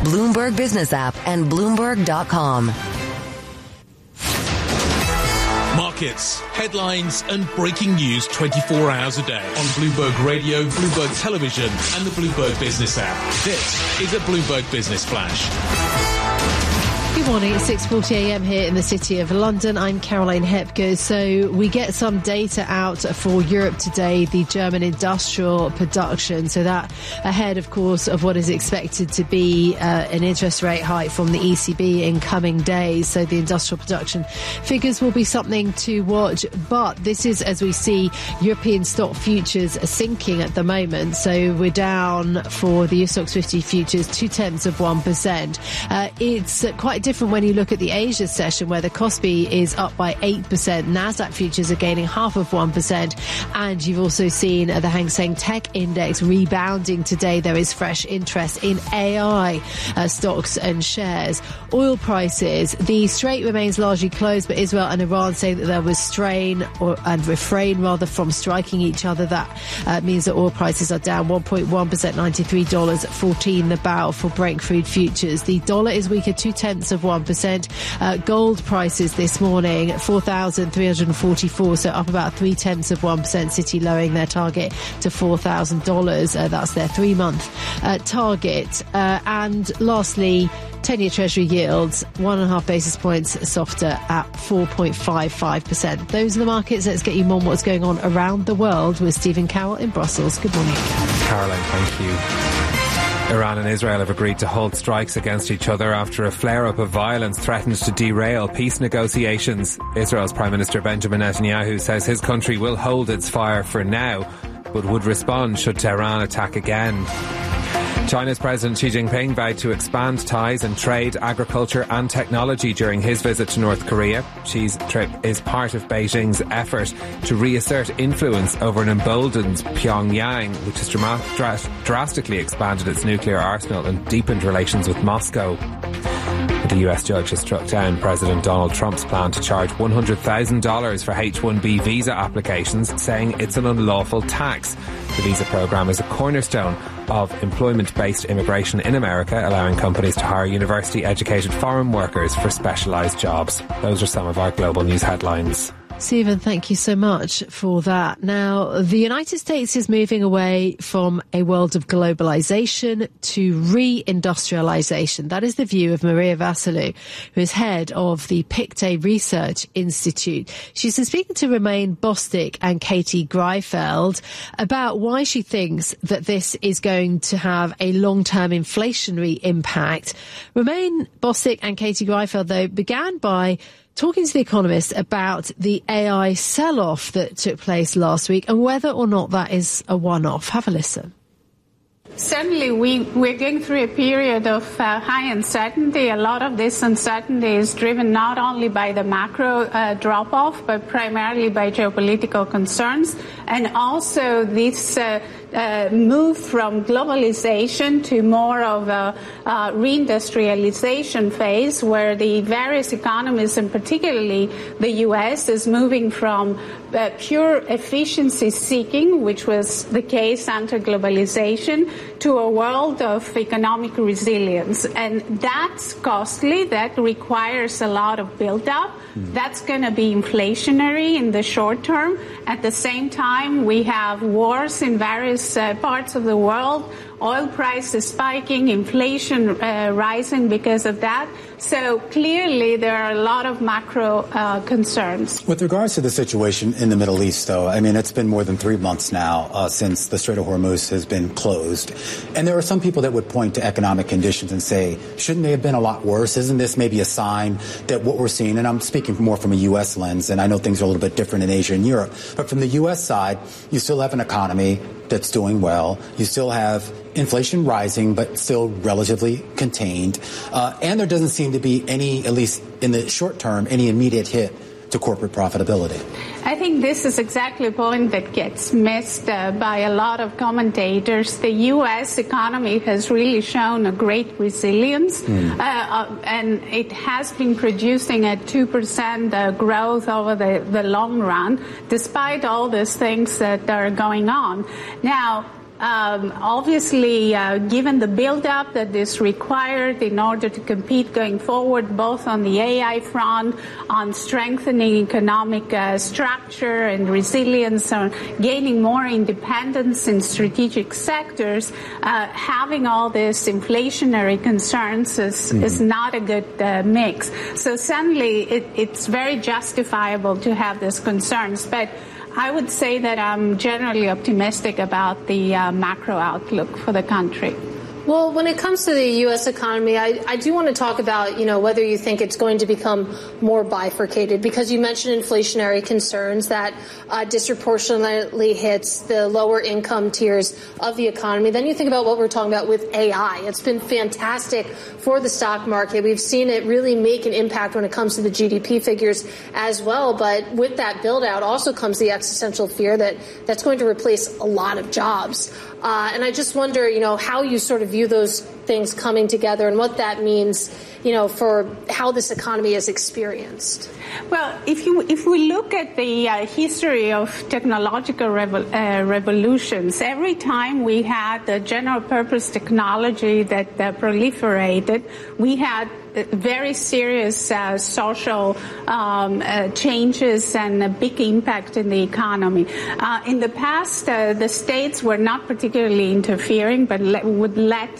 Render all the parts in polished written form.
Bloomberg Business app and Bloomberg.com. Markets, headlines and breaking news 24 hours a day on Bloomberg Radio, Bloomberg Television and the Bloomberg Business app. This is a Bloomberg Business Flash. Good morning, it's 6:40 a.m. here in the City of London. I'm Caroline Hepker. So we get some data out for Europe today, the German industrial production. So that ahead, of course, of what is expected to be an interest rate hike from the ECB in coming days. So the industrial production figures will be something to watch. But this is, as we see, European stock futures are sinking at the moment. So we're down for the STOXX 50 futures 0.2%. It's quite different when you look at the Asia session, where the Kospi is up by 8%. Nasdaq futures are gaining 0.5%. And you've also seen the Hang Seng Tech Index rebounding today. There is fresh interest in AI stocks and shares. Oil prices, the strait remains largely closed, but Israel and Iran say that there was refrain from striking each other. That means that oil prices are down 1.1%, $93.14 the barrel for Brent crude futures. The dollar is weaker 0.2%. Gold prices this morning, 4,344, so up about 0.3%. Citi lowering their target to $4,000. That's their 3-month target. And lastly, 10-year Treasury yields, 1.5 basis points softer at 4.55%. Those are the markets. Let's get you more on what's going on around the world with Stephen Carroll in Brussels. Good morning. Caroline, thank you. Iran and Israel have agreed to hold strikes against each other after a flare-up of violence threatened to derail peace negotiations. Israel's Prime Minister Benjamin Netanyahu says his country will hold its fire for now, but would respond should Tehran attack again. China's President Xi Jinping vowed to expand ties in trade, agriculture and technology during his visit to North Korea. Xi's trip is part of Beijing's effort to reassert influence over an emboldened Pyongyang, which has drastically expanded its nuclear arsenal and deepened relations with Moscow. The US judge has struck down President Donald Trump's plan to charge $100,000 for H-1B visa applications, saying it's an unlawful tax. The visa program is a cornerstone of employment-based immigration in America, allowing companies to hire university-educated foreign workers for specialised jobs. Those are some of our global news headlines. Stephen, thank you so much for that. Now, the United States is moving away from a world of globalization to re-industrialization. That is the view of Maria Vasilou, who is head of the Pictet Research Institute. She's been speaking to Romain Bostick and Katie Greifeld about why she thinks that this is going to have a long-term inflationary impact. Romain Bostick and Katie Greifeld, though, began by talking to The Economist about the AI sell-off that took place last week and whether or not that is a one-off. Have a listen. Certainly, we're going through a period of high uncertainty. A lot of this uncertainty is driven not only by the macro drop-off, but primarily by geopolitical concerns, and also this move from globalization to more of a reindustrialization phase, where the various economies, and particularly the U.S., is moving from pure efficiency seeking, which was the case under globalization, to a world of economic resilience. And that's costly. That requires a lot of build-up. That's going to be inflationary in the short term. At the same time, we have wars in various parts of the world, oil prices spiking, inflation rising because of that. So clearly there are a lot of macro concerns. With regards to the situation in the Middle East, though, I mean, it's been more than 3 months now since the Strait of Hormuz has been closed. And there are some people that would point to economic conditions and say, shouldn't they have been a lot worse? Isn't this maybe a sign that what we're seeing, and I'm speaking more from a U.S. lens, and I know things are a little bit different in Asia and Europe, but from the U.S. side, you still have an economy that's doing well. You still have inflation rising, but still relatively contained. And there doesn't seem to be any, at least in the short term, any immediate hit to corporate profitability. I think this is exactly a point that gets missed by a lot of commentators. The U.S. economy has really shown a great resilience, and it has been producing a 2% growth over the long run, despite all these things that are going on. Now, obviously, given the build-up that is required in order to compete going forward, both on the AI front, on strengthening economic structure and resilience, on gaining more independence in strategic sectors, having all this inflationary concerns is not a good mix. So certainly it's very justifiable to have these concerns. But I would say that I'm generally optimistic about the macro outlook for the country. Well, when it comes to the U.S. economy, I do want to talk about, whether you think it's going to become more bifurcated, because you mentioned inflationary concerns that disproportionately hits the lower income tiers of the economy. Then you think about what we're talking about with AI. It's been fantastic for the stock market. We've seen it really make an impact when it comes to the GDP figures as well. But with that build out also comes the existential fear that that's going to replace a lot of jobs. And I just wonder, how you sort of view those things coming together and what that means, for how this economy is experienced. Well, if we look at the history of technological revolutions, every time we had the general purpose technology that proliferated, we had very serious social changes and a big impact in the economy. In the past, the states were not particularly interfering, but would let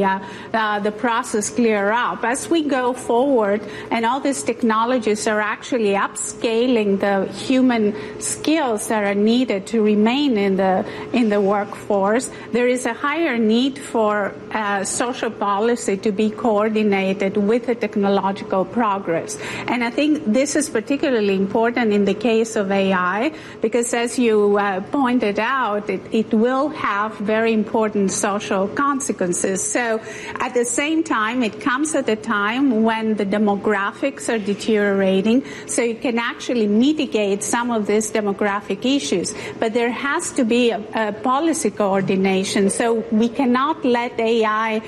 the process clear up. As we go forward, and all these technologies are actually upscaling the human skills that are needed to remain in the workforce, there is a higher need for social policy to be coordinated with the technological progress. And I think this is particularly important in the case of AI, because as you pointed out, it will have very important social consequences. So at the same time, it comes at a time when the demographics are deteriorating, so you can actually mitigate some of these demographic issues. But there has to be a policy coordination, so we cannot let AI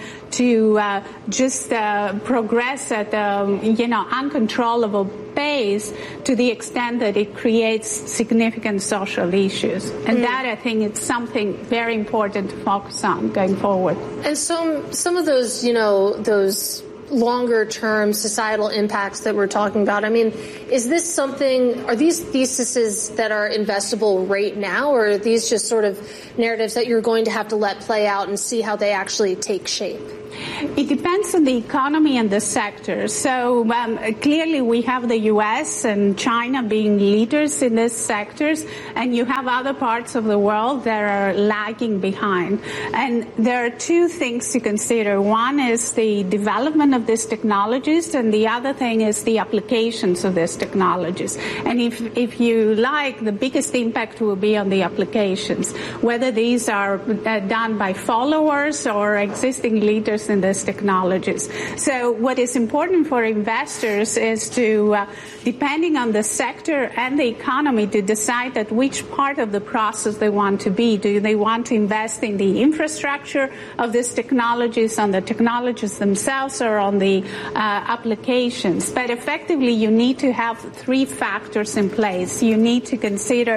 to just progress at uncontrollable pace to the extent that it creates significant social issues. And that, I think, is something very important to focus on going forward. And some of those, those longer-term societal impacts that we're talking about, is this something, are these theses that are investable right now, or are these just sort of narratives that you're going to have to let play out and see how they actually take shape? It depends on the economy and the sector. So clearly we have the U.S. and China being leaders in these sectors, and you have other parts of the world that are lagging behind. And there are two things to consider. One is the development of these technologies, and the other thing is the applications of these technologies. And if you like, the biggest impact will be on the applications, whether these are done by followers or existing leaders in these technologies. So what is important for investors is to, depending on the sector and the economy, to decide at which part of the process they want to be. Do they want to invest in the infrastructure of these technologies, on the technologies themselves, or on the applications? But effectively, you need to have three factors in place. You need to consider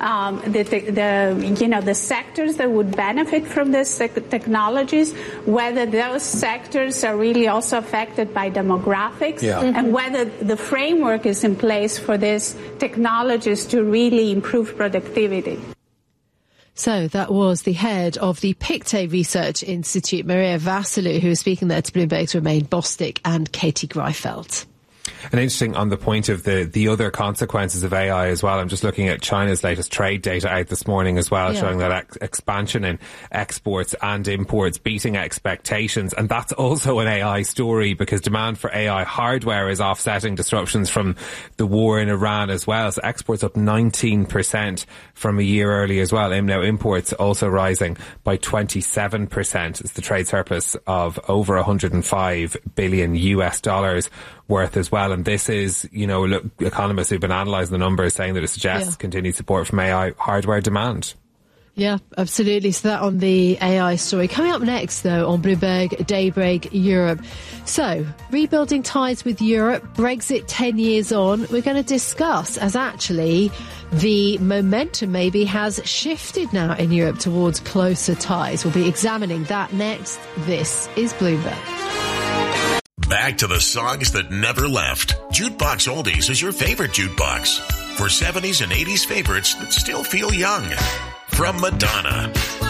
the sectors that would benefit from these technologies, whether those sectors are really also affected by demographics, and whether the framework is in place for these technologies to really improve productivity. So that was the head of the Pictet Research Institute, Maria Vasilou, who was speaking there to Bloomberg's Romain Bostick and Katie Greifeld. And interesting on the point of the other consequences of AI as well. I'm just looking at China's latest trade data out this morning as well, showing that expansion in exports and imports beating expectations. And that's also an AI story, because demand for AI hardware is offsetting disruptions from the war in Iran as well. So exports up 19% from a year earlier as well. Now imports also rising by 27%. It's the trade surplus of over $105 billion US worth as well. And this is, economists who've been analysing the numbers saying that it suggests continued support from AI hardware demand. Yeah, absolutely. So that on the AI story. Coming up next, though, on Bloomberg Daybreak Europe. So, rebuilding ties with Europe, Brexit 10 years on. We're going to discuss as actually the momentum maybe has shifted now in Europe towards closer ties. We'll be examining that next. This is Bloomberg. Back to the songs that never left. Jukebox Oldies is your favorite jukebox. For 70s and 80s favorites that still feel young. From Madonna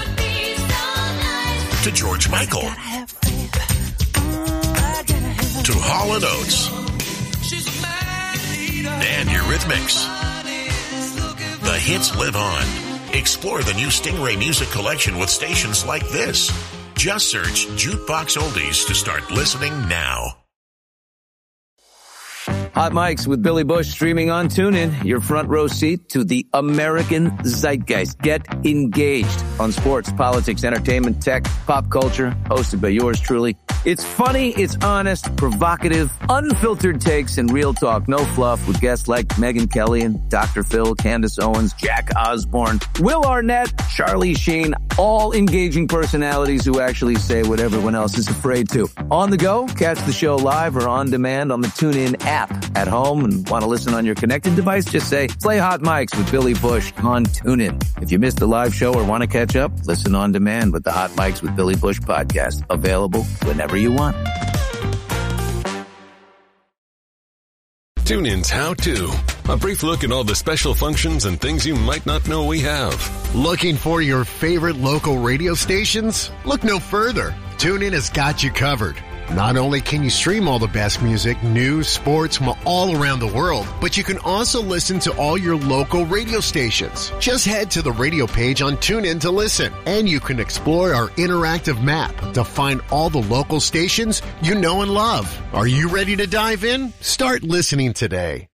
to George Michael to Hall & Oates and Eurythmics. The hits live on. Explore the new Stingray Music Collection with stations like this. Just search Jukebox Oldies to start listening now. Hot Mics with Billy Bush streaming on TuneIn. Your front row seat to the American zeitgeist. Get engaged on sports, politics, entertainment, tech, pop culture. Hosted by yours truly. It's funny, it's honest, provocative, unfiltered takes, and real talk. No fluff with guests like Megyn Kelly and Dr. Phil, Candace Owens, Jack Osborne, Will Arnett, Charlie Sheen. All engaging personalities who actually say what everyone else is afraid to. On the go, catch the show live or on demand on the TuneIn app. At home and want to listen on your connected device, just say, play Hot Mics with Billy Bush on TuneIn. If you missed a live show or want to catch up, listen on demand with the Hot Mics with Billy Bush podcast. Available whenever you want. TuneIn's How To. A brief look at all the special functions and things you might not know we have. Looking for your favorite local radio stations? Look no further. TuneIn has got you covered. Not only can you stream all the best music, news, sports from all around the world, but you can also listen to all your local radio stations. Just head to the radio page on TuneIn to listen, and you can explore our interactive map to find all the local stations you know and love. Are you ready to dive in? Start listening today.